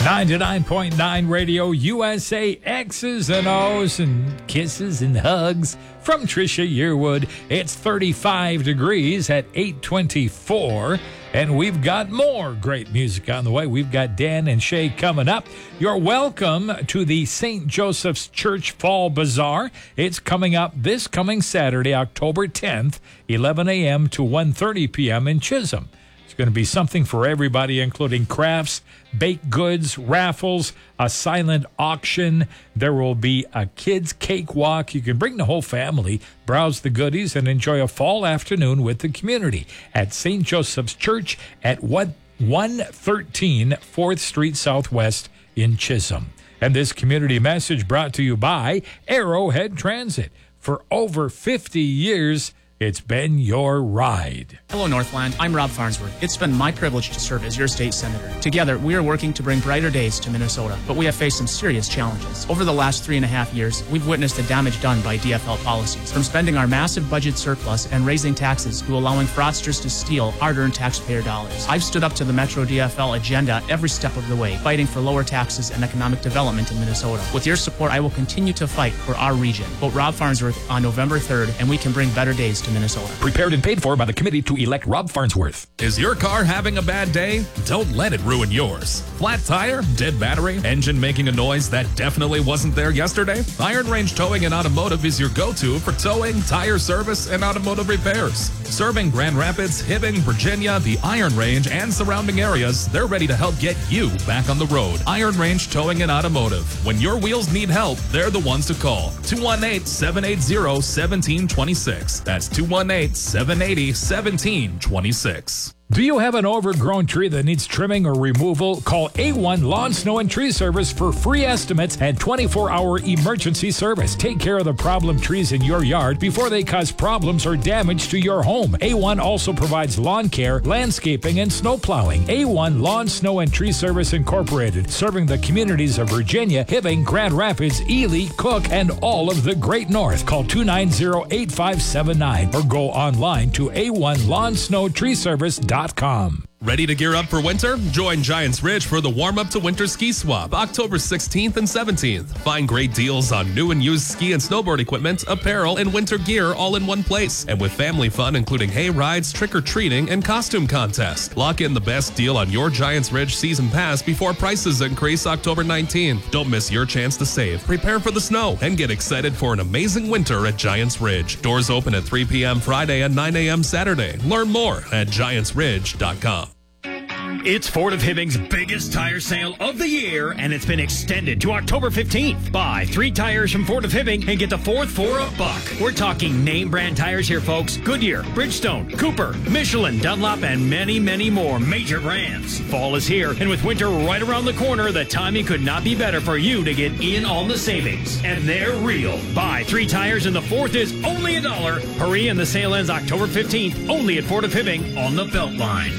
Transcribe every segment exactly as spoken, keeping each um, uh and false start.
ninety-nine point nine Radio U S A, X's and O's and kisses and hugs from Trisha Yearwood. It's thirty-five degrees at eight twenty-four, and we've got more great music on the way. We've got Dan and Shay coming up. You're welcome to the Saint Joseph's Church Fall Bazaar. It's coming up this coming Saturday, October tenth, eleven a.m. to one thirty p.m. in Chisholm. Going to be something for everybody, including crafts, baked goods, raffles, a silent auction. There will be a kids' cakewalk. You can bring the whole family, browse the goodies, and enjoy a fall afternoon with the community at Saint Joseph's Church at one thirteen fourth Street Southwest in Chisholm. And this community message brought to you by Arrowhead Transit. For over fifty years, it's been your ride. Hello, Northland. I'm Rob Farnsworth. It's been my privilege to serve as your state senator. Together, we are working to bring brighter days to Minnesota, but we have faced some serious challenges. Over the last three and a half years, we've witnessed the damage done by D F L policies, from spending our massive budget surplus and raising taxes to allowing fraudsters to steal hard-earned taxpayer dollars. I've stood up to the Metro D F L agenda every step of the way, fighting for lower taxes and economic development in Minnesota. With your support, I will continue to fight for our region. Vote Rob Farnsworth on November third, and we can bring better days to Minnesota. Prepared and paid for by the committee to elect Rob Farnsworth. Is your car having a bad day? Don't let it ruin yours. Flat tire, dead battery, engine making a noise that definitely wasn't there yesterday? Iron Range Towing and Automotive is your go-to for towing, tire service, and automotive repairs. Serving Grand Rapids, Hibbing, Virginia, the Iron Range, and surrounding areas, they're ready to help get you back on the road. Iron Range Towing and Automotive. When your wheels need help, they're the ones to call. two one eight, seven eight zero, one seven two six. That's two one eight, seven eight zero, one seven two six. Do you have an overgrown tree that needs trimming or removal? Call A one Lawn, Snow, and Tree Service for free estimates and twenty-four hour emergency service. Take care of the problem trees in your yard before they cause problems or damage to your home. A one also provides lawn care, landscaping, and snow plowing. A one Lawn, Snow, and Tree Service Incorporated, serving the communities of Virginia, Hibbing, Grand Rapids, Ely, Cook, and all of the Great North. Call two nine zero, eight five seven nine or go online to A one Lawn, Snow, Tree Service dot com. Ready to gear up for winter? Join Giants Ridge for the warm-up to winter ski swap, October sixteenth and seventeenth. Find great deals on new and used ski and snowboard equipment, apparel, and winter gear all in one place. And with family fun, including hay rides, trick-or-treating, and costume contests. Lock in the best deal on your Giants Ridge season pass before prices increase October nineteenth. Don't miss your chance to save. Prepare for the snow and get excited for an amazing winter at Giants Ridge. Doors open at three p.m. Friday and nine a.m. Saturday. Learn more at giants ridge dot com. It's Ford of Hibbing's biggest tire sale of the year, and it's been extended to October fifteenth. Buy three tires from Ford of Hibbing and get the fourth for a buck. We're talking name brand tires here, folks. Goodyear, Bridgestone, Cooper, Michelin, Dunlop, and many, many more major brands. Fall is here, and with winter right around the corner, the timing could not be better for you to get in on the savings. And they're real. Buy three tires and the fourth is only a dollar. Hurry, and the sale ends October fifteenth, only at Ford of Hibbing on the Beltline.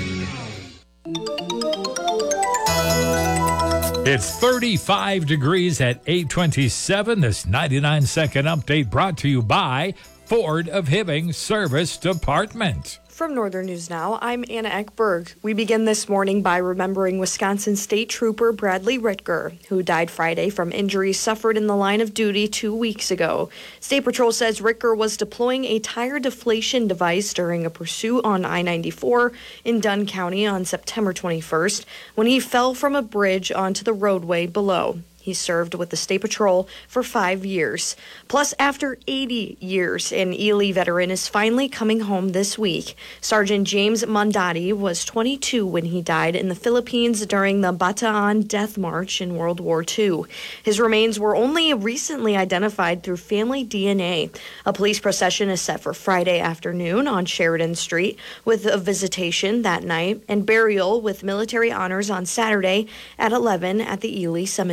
It's thirty-five degrees at eight twenty-seven. This ninety-nine second update brought to you by Ford of Hibbing Service Department. From Northern News Now, I'm Anna Eckberg. We begin this morning by remembering Wisconsin State Trooper Bradley Ritger, who died Friday from injuries suffered in the line of duty two weeks ago. State Patrol says Ritger was deploying a tire deflation device during a pursuit on I ninety-four in Dunn County on September twenty-first when he fell from a bridge onto the roadway below. He served with the State Patrol for five years. Plus, after eighty years, an Ely veteran is finally coming home this week. Sergeant James Mondati was twenty-two when he died in the Philippines during the Bataan Death March in World War Two. His remains were only recently identified through family D N A. A police procession is set for Friday afternoon on Sheridan Street, with a visitation that night and burial with military honors on Saturday at eleven at the Ely Cemetery.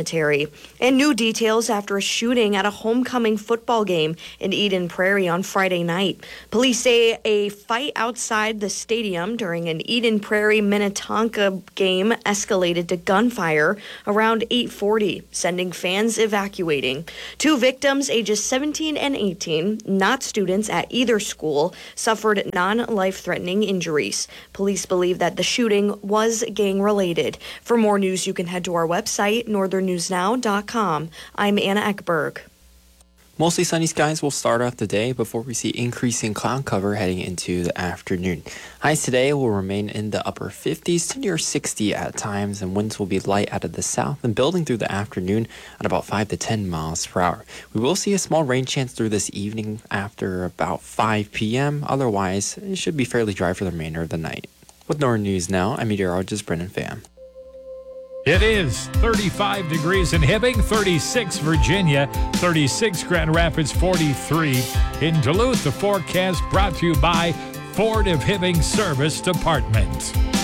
County. And new details after a shooting at a homecoming football game in Eden Prairie on Friday night. Police say a fight outside the stadium during an Eden Prairie Minnetonka game escalated to gunfire around eight forty, sending fans evacuating. Two victims, ages seventeen and eighteen, not students at either school, suffered non-life-threatening injuries. Police believe that the shooting was gang-related. For more news, you can head to our website, northern news now dot com. I'm Anna Eckberg. Mostly sunny skies will start off the day before we see increasing cloud cover heading into the afternoon. Highs today will remain in the upper fifties to near sixty at times, and winds will be light out of the south and building through the afternoon at about five to ten miles per hour. We will see a small rain chance through this evening after about five p.m. Otherwise, it should be fairly dry for the remainder of the night. With Northern News Now, I'm meteorologist Brendan Pham. It is thirty-five degrees in Hibbing, thirty-six Virginia, thirty-six Grand Rapids, forty-three in Duluth. The forecast brought to you by Ford of Hibbing Service Department.